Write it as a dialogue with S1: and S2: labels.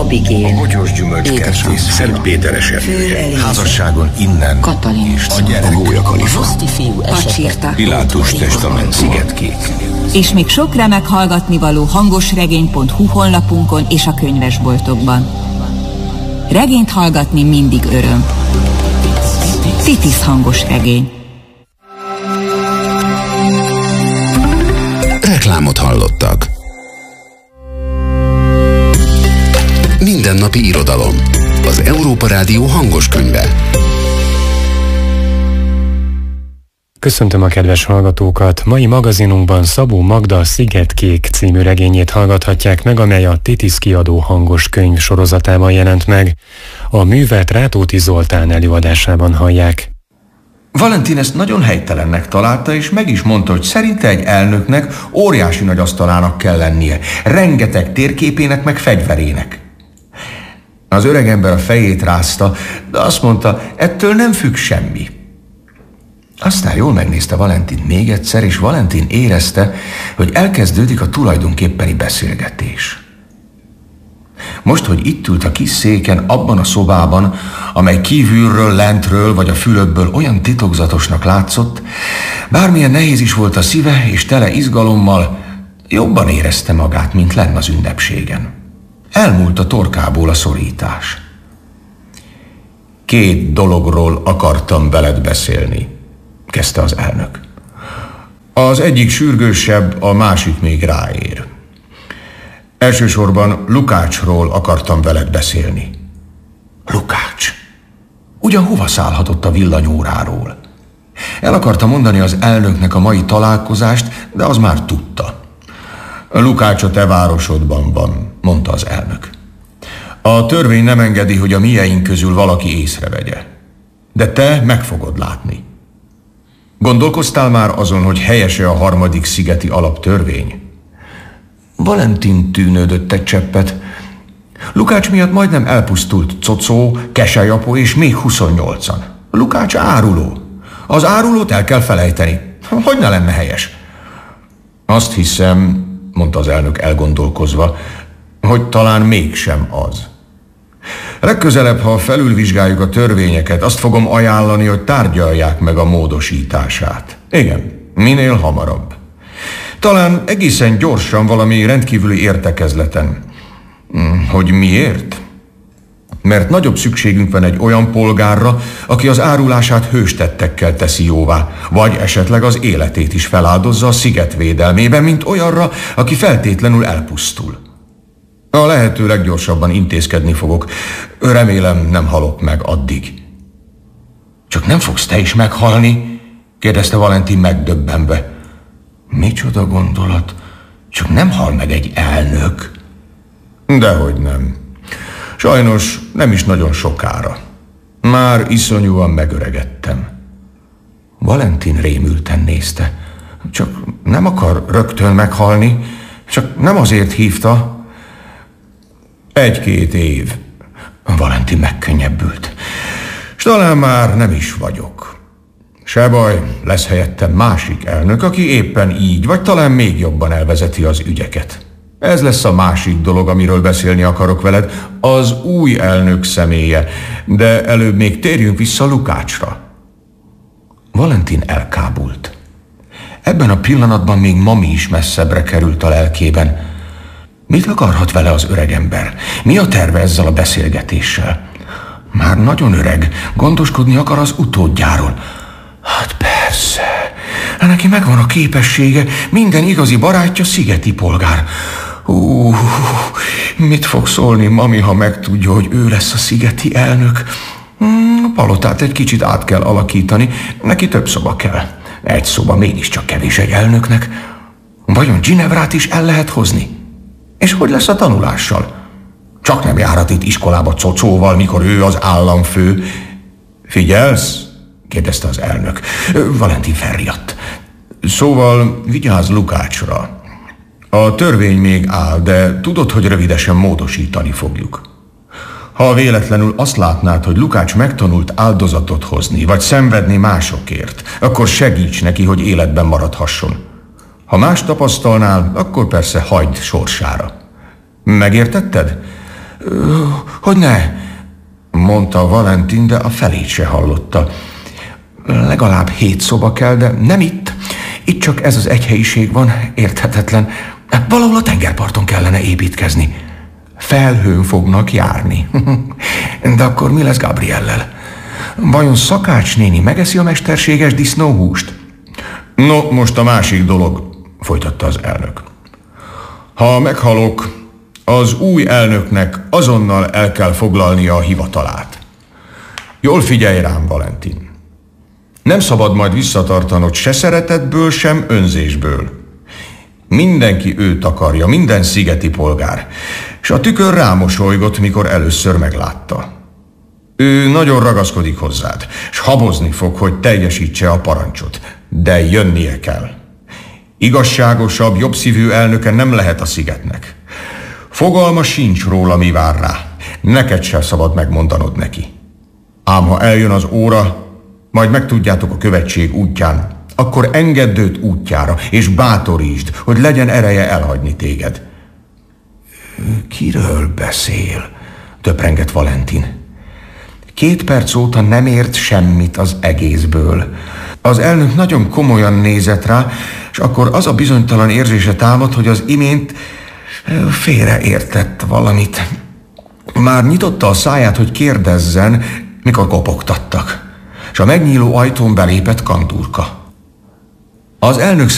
S1: Abigél,
S2: a Bogyós gyümölcskertész, Szentpéteres erdője, házasságon innen,
S1: Katalin,
S2: és a gyerek, a Gólya Kalifa,
S1: Pacsirta,
S2: Pilátus testament, Szigetkék.
S3: És még sok remek hallgatnivaló hangosregény.hu honlapunkon és a könyvesboltokban. Regényt hallgatni mindig öröm. Titis hangos regény.
S4: Reklámot hallottak. Mindennapi irodalom. Az Európa Rádió hangos könyve.
S5: Köszöntöm a kedves hallgatókat! Mai magazinunkban Szabó Magda Szigetkék című regényét hallgathatják meg, amely a Titis kiadó hangos könyv sorozatában jelent meg. A művet Rátóti Zoltán előadásában hallják.
S6: Valentin ezt nagyon helytelennek találta, és meg is mondta, hogy szerinte egy elnöknek óriási nagy asztalának kell lennie, rengeteg térképének meg fegyverének. Az öregember a fejét rázta, de azt mondta, ettől nem függ semmi. Aztán jól megnézte Valentint még egyszer, és Valentin érezte, hogy elkezdődik a tulajdonképpeni beszélgetés. Most, hogy itt ült a kis széken abban a szobában, amely kívülről, lentről vagy a fülökből olyan titokzatosnak látszott, bármilyen nehéz is volt a szíve és tele izgalommal, jobban érezte magát, mint lenn az ünnepségen. Elmúlt a torkából a szorítás. 2 dologról akartam veled beszélni, kezdte az elnök. Az egyik sürgősebb, a másik még ráér. Elsősorban Lukácsról akartam veled beszélni. Lukács? Ugyan hova szállhatott a villanyóráról? El akarta mondani az elnöknek a mai találkozást, de az már tudta. Lukács a te városodban van, mondta az elnök. A törvény nem engedi, hogy a mieink közül valaki észrevegye. De te meg fogod látni. Gondolkoztál már azon, hogy helyese a 3. szigeti alaptörvény? Valentin tűnődött egy cseppet. Lukács miatt majdnem elpusztult Cocó, Keselyapó és még 28-an. Lukács áruló. Az árulót el kell felejteni. Hogy ne lenne helyes? Azt hiszem, mondta az elnök elgondolkozva, hogy talán mégsem az. Legközelebb, ha felülvizsgáljuk a törvényeket, azt fogom ajánlani, hogy tárgyalják meg a módosítását. Igen, minél hamarabb. Talán egészen gyorsan valami rendkívüli értekezleten. Hogy miért? Mert nagyobb szükségünk van egy olyan polgárra, aki az árulását hőstettekkel teszi jóvá, vagy esetleg az életét is feláldozza a sziget védelmében, mint olyanra, aki feltétlenül elpusztul. A lehető leggyorsabban intézkedni fogok. Remélem, nem halok meg addig. Csak nem fogsz te is meghalni? Kérdezte Valentin megdöbbenve. Micsoda gondolat? Csak nem hal meg egy elnök? Dehogy nem. Sajnos nem is nagyon sokára. Már iszonyúan megöregedtem. Valentin rémülten nézte. Csak nem akar rögtön meghalni, csak nem azért hívta. 1-2 év. Valentin megkönnyebbült. S talán már nem is vagyok. Se baj, lesz helyettem másik elnök, aki éppen így, vagy talán még jobban elvezeti az ügyeket. Ez lesz a másik dolog, amiről beszélni akarok veled, az új elnök személye, de előbb még térjünk vissza Lukácsra. Valentin elkábult. Ebben a pillanatban még Mami is messzebbre került a lelkében. Mit akarhat vele az öregember? Mi a terve ezzel a beszélgetéssel? Már nagyon öreg, gondoskodni akar az utódjáról. Hát persze, neki megvan a képessége, minden igazi barátja szigeti polgár. Mit fog szólni Mami, ha megtudja, hogy ő lesz a szigeti elnök? A palotát egy kicsit át kell alakítani, neki több szoba kell. 1 szoba mégiscsak kevés egy elnöknek. Vajon Ginevrát is el lehet hozni? És hogy lesz a tanulással? Csak nem járhat itt iskolába Cocóval, mikor ő az államfő. Figyelsz? Kérdezte az elnök. Valentin felriadt. Szóval vigyázz Lukácsra. A törvény még áll, de tudod, hogy rövidesen módosítani fogjuk. Ha véletlenül azt látnád, hogy Lukács megtanult áldozatot hozni, vagy szenvedni másokért, akkor segíts neki, hogy életben maradhasson. Ha más tapasztalnál, akkor persze hagyd sorsára. Megértetted? Hogy ne, mondta Valentin, de a felét se hallotta. Legalább 7 szoba kell, de nem itt. Itt csak ez az egy helyiség van, érthetetlen. Valahol a tengerparton kellene építkezni. Felhőn fognak járni. De akkor mi lesz Gabriellel? Vajon Szakács néni megeszi a mesterséges disznóhúst? No, most a másik dolog, folytatta az elnök. Ha meghalok, az új elnöknek azonnal el kell foglalnia a hivatalát. Jól figyelj rám, Valentin. Nem szabad majd visszatartanod se szeretetből, sem önzésből. Mindenki őt akarja, minden szigeti polgár, és a tükör rámosolygott, mikor először meglátta. Ő nagyon ragaszkodik hozzád, és habozni fog, hogy teljesítse a parancsot, de jönnie kell. Igazságosabb, jobbszívű elnöke nem lehet a szigetnek. Fogalma sincs róla, mi vár rá. Neked sem szabad megmondanod neki. Ám ha eljön az óra, majd megtudjátok a követség útján, akkor engedd őt útjára, és bátorítsd, hogy legyen ereje elhagyni téged. Kiről beszél? Töprengett Valentin. 2 perc óta nem ért semmit az egészből. Az elnök nagyon komolyan nézett rá, és akkor az a bizonytalan érzése támad, hogy az imént félreértett valamit. Már nyitotta a száját, hogy kérdezzen, mikor kopogtattak, és a megnyíló ajtón belépett Kantúrka. Az elnök